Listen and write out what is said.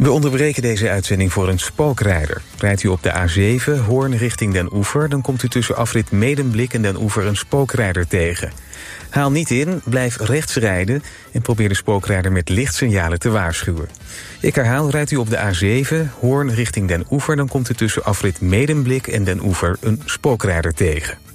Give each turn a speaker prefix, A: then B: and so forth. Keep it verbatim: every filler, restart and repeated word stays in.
A: We onderbreken deze uitzending voor een spookrijder. Rijdt u op de A zeven, Hoorn richting Den Oever... dan komt u tussen afrit Medemblik en Den Oever een spookrijder tegen. Haal niet in, blijf rechts rijden... en probeer de spookrijder met lichtsignalen te waarschuwen. Ik herhaal, rijdt u op de A zeven, Hoorn richting Den Oever... dan komt u tussen afrit Medemblik en Den Oever een spookrijder tegen.